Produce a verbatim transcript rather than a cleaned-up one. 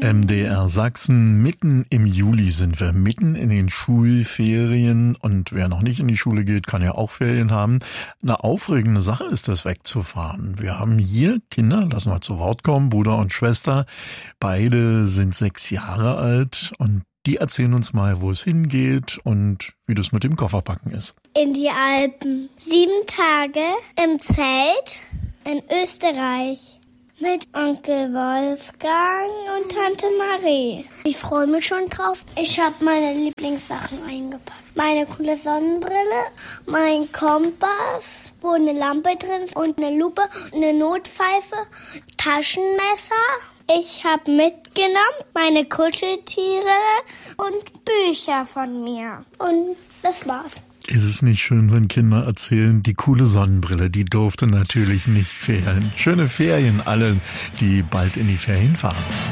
M D R Sachsen, mitten im Juli sind wir, mitten in den Schulferien, und wer noch nicht in die Schule geht, kann ja auch Ferien haben. Eine aufregende Sache ist es, wegzufahren. Wir haben hier Kinder, lassen wir zu Wort kommen, Bruder und Schwester. Beide sind sechs Jahre alt und die erzählen uns mal, wo es hingeht und wie das mit dem Kofferpacken ist. In die Alpen. Sieben Tage im Zelt in Österreich. Mit Onkel Wolfgang und Tante Marie. Ich freue mich schon drauf. Ich habe meine Lieblingssachen eingepackt. Meine coole Sonnenbrille, mein Kompass, wo eine Lampe drin ist und eine Lupe, eine Notpfeife, Taschenmesser. Ich habe mitgenommen meine Kuscheltiere und Bücher von mir. Und das war's. Ist es nicht schön, wenn Kinder erzählen, die coole Sonnenbrille, die durfte natürlich nicht fehlen. Schöne Ferien alle, die bald in die Ferien fahren.